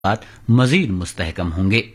مزید مستحکم ہوں گے۔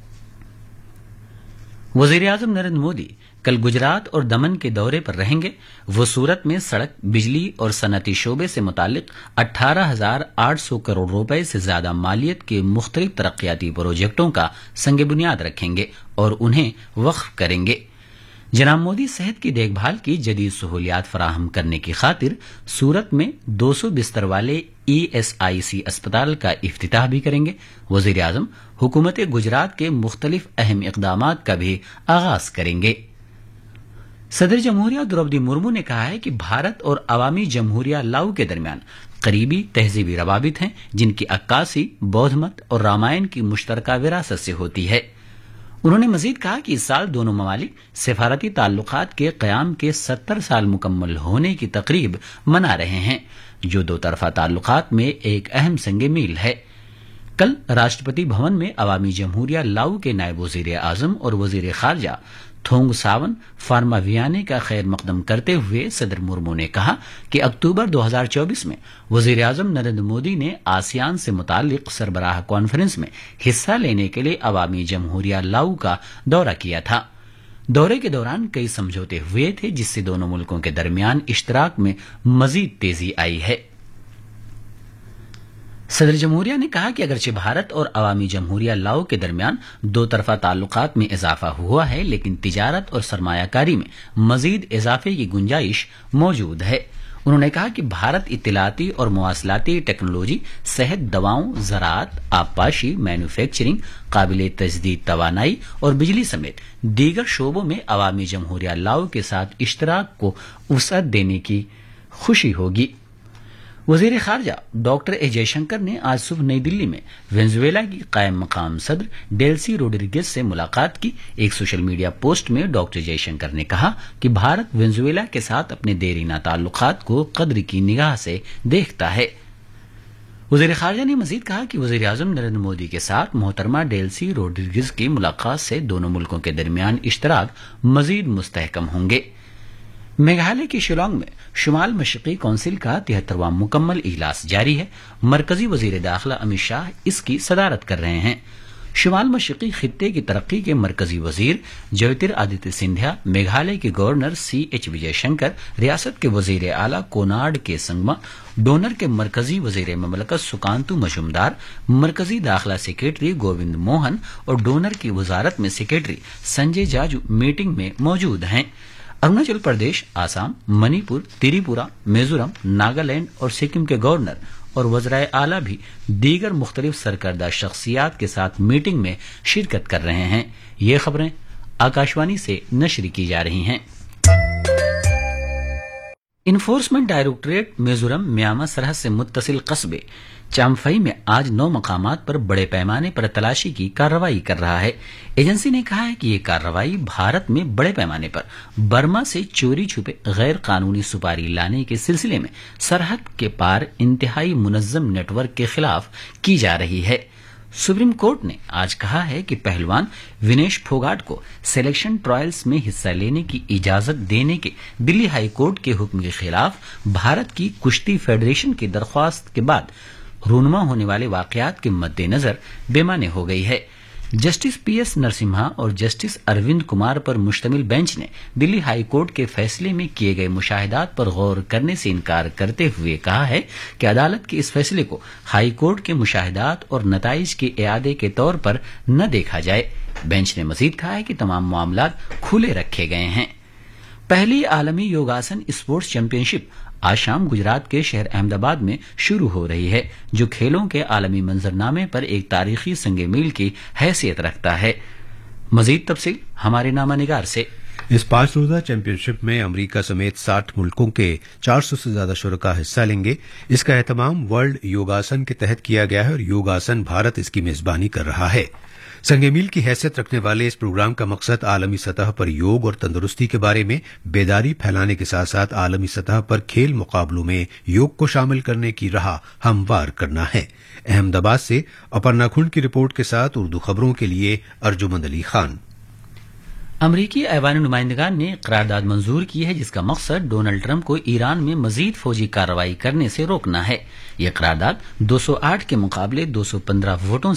وزیر اعظم نریندر مودی کل گجرات اور دمن کے دورے پر رہیں گے۔ وہ سورت میں سڑک، بجلی اور صنعتی شعبے سے متعلق 18,800 کروڑ روپے سے زیادہ مالیت کے مختلف ترقیاتی پروجیکٹوں کا سنگ بنیاد رکھیں گے اور انہیں وقف کریں گے۔ جناب مودی صحت کی دیکھ بھال کی جدید سہولیات فراہم کرنے کی خاطر سورت میں 200 بستر والے ESIC اسپتال کا افتتاح بھی کریں گے۔ وزیر اعظم حکومت گجرات کے مختلف اہم اقدامات کا بھی آغاز کریں گے۔ صدر جمہوریہ دروپدی مرمو نے کہا ہے کہ بھارت اور عوامی جمہوریہ لاؤ کے درمیان قریبی تہذیبی روابط ہیں، جن کی عکاسی بودھ مت اور رامائن کی مشترکہ وراثت سے ہوتی ہے۔ انہوں نے مزید کہا کہ اس سال دونوں ممالک سفارتی تعلقات کے قیام کے 70 سال مکمل ہونے کی تقریب منا رہے ہیں، جو دو طرفہ تعلقات میں ایک اہم سنگ میل ہے۔ کل راشٹرپتی بھون میں عوامی جمہوریہ لاؤ کے نائب وزیر اعظم اور وزیر خارجہ تھونگ ساون فارماویانے کا خیر مقدم کرتے ہوئے صدر مرمو نے کہا کہ اکتوبر 2024 میں وزیر اعظم نریندر مودی نے آسیان سے متعلق سربراہ کانفرنس میں حصہ لینے کے لیے عوامی جمہوریہ لاؤ کا دورہ کیا تھا۔ دورے کے دوران کئی سمجھوتے ہوئے تھے، جس سے دونوں ملکوں کے درمیان اشتراک میں مزید تیزی آئی ہے۔ صدر جمہوریہ نے کہا کہ اگرچہ بھارت اور عوامی جمہوریہ لاؤ کے درمیان دو طرفہ تعلقات میں اضافہ ہوا ہے، لیکن تجارت اور سرمایہ کاری میں مزید اضافے کی گنجائش موجود ہے۔ انہوں نے کہا کہ بھارت اطلاعاتی اور مواصلاتی ٹیکنالوجی، صحت، دواؤں، زراعت، آبپاشی، مینوفیکچرنگ، قابل تجدید توانائی اور بجلی سمیت دیگر شعبوں میں عوامی جمہوریہ لاؤ کے ساتھ اشتراک کو وسعت دینے کی خوشی ہوگی۔ وزیر خارجہ ڈاکٹر اے جے شنکر نے آج صبح نئی دلی میں وینزویلا کی قائم مقام صدر ڈیلسی روڈریگز سے ملاقات کی۔ ایک سوشل میڈیا پوسٹ میں ڈاکٹر جے شنکر نے کہا کہ بھارت وینزویلا کے ساتھ اپنے دیرینہ تعلقات کو قدر کی نگاہ سے دیکھتا ہے۔ وزیر خارجہ نے مزید کہا کہ وزیر اعظم نریندر مودی کے ساتھ محترمہ ڈیلسی روڈریگز کی ملاقات سے دونوں ملکوں کے درمیان اشتراک مزید مستحکم ہوں گے۔ میگھالیہ کی شیلانگ میں شمال مشرقی کونسل کا 73واں مکمل اجلاس جاری ہے۔ مرکزی وزیر داخلہ امت شاہ اس کی صدارت کر رہے ہیں۔ شمال مشرقی خطے کی ترقی کے مرکزی وزیر جیوتر آدتیہ سندھیا، میگھالیہ کے گورنر CH وجے شنکر، ریاست کے وزیر اعلیٰ کونارڈ کے سنگما، ڈونر کے مرکزی وزیر مملکت سکانتو مجومدار، مرکزی داخلہ سیکریٹری گووند موہن اور ڈونر کی وزارت میں سیکریٹری سنجے جاجو میٹنگ میں موجود ہیں۔ اروناچل پردیش، آسام، منی پور، تریپورہ، میزورم، ناگالینڈ اور سکم کے گورنر اور وزرائے اعلیٰ بھی دیگر مختلف سرکردہ شخصیات کے ساتھ میٹنگ میں شرکت کر رہے ہیں۔ یہ خبریں آکاشوانی سے نشر کی جا رہی ہیں۔ انفورسمنٹ ڈائریکٹوریٹ میزورم میانمار سرحد سے متصل قصبے چامفئی میں آج 9 مقامات پر بڑے پیمانے پر تلاشی کی کارروائی کر رہا ہے۔ ایجنسی نے کہا ہے کہ یہ کارروائی بھارت میں بڑے پیمانے پر برما سے چوری چھپے غیر قانونی سپاری لانے کے سلسلے میں سرحد کے پار انتہائی منظم نیٹ ورک کے خلاف کی جا رہی ہے۔ سپریم کورٹ نے آج کہا ہے کہ پہلوان ونیش پھوگاٹ کو سلیکشن ٹرائلز میں حصہ لینے کی اجازت دینے کے دلی ہائی کورٹ کے حکم کے خلاف بھارت کی کشتی فیڈریشن کی درخواست کے بعد رونما ہونے والے واقعات کے مد نظر بے معنی ہو گئی ہے۔ جسٹس PS نرسمہا اور جسٹس اروند کمار پر مشتمل بینچ نے دلی ہائی کورٹ کے فیصلے میں کیے گئے مشاہدات پر غور کرنے سے انکار کرتے ہوئے کہا ہے کہ عدالت کے اس فیصلے کو ہائی کورٹ کے مشاہدات اور نتائج کے اعادے کے طور پر نہ دیکھا جائے۔ بینچ نے مزید کہا ہے کہ تمام معاملات کھلے رکھے گئے ہیں۔ پہلی عالمی یوگاسن اسپورٹس چیمپئن شپ آج شام گجرات کے شہر احمد آباد میں شروع ہو رہی ہے، جو کھیلوں کے عالمی منظرنامے پر ایک تاریخی سنگ میل کی حیثیت رکھتا ہے۔ مزید تفصیل ہمارے نامہ نگار سے۔ اس 5 روزہ چیمپئن شپ میں امریکہ سمیت 60 ملکوں کے 400 سے زیادہ شرکاء حصہ لیں گے۔ اس کا اہتمام ورلڈ یوگاسن کے تحت کیا گیا ہے اور یوگاسن بھارت اس کی میزبانی کر رہا ہے۔ سنگ میل کی حیثیت رکھنے والے اس پروگرام کا مقصد عالمی سطح پر یوگ اور تندرستی کے بارے میں بیداری پھیلانے کے ساتھ ساتھ عالمی سطح پر کھیل مقابلوں میں یوگ کو شامل کرنے کی راہ ہموار کرنا ہے۔ احمد آباد سے اپرنا کھنڈ کی رپورٹ کے ساتھ اردو خبروں کے لیے ارجمند علی خان۔ امریکی ایوان نمائندگان نے قرارداد منظور کی ہے جس کا مقصد ڈونلڈ ٹرمپ کو ایران میں مزید فوجی کارروائی کرنے سے روکنا ہے۔ یہ قرارداد 208 کے مقابلے 215 ووٹوں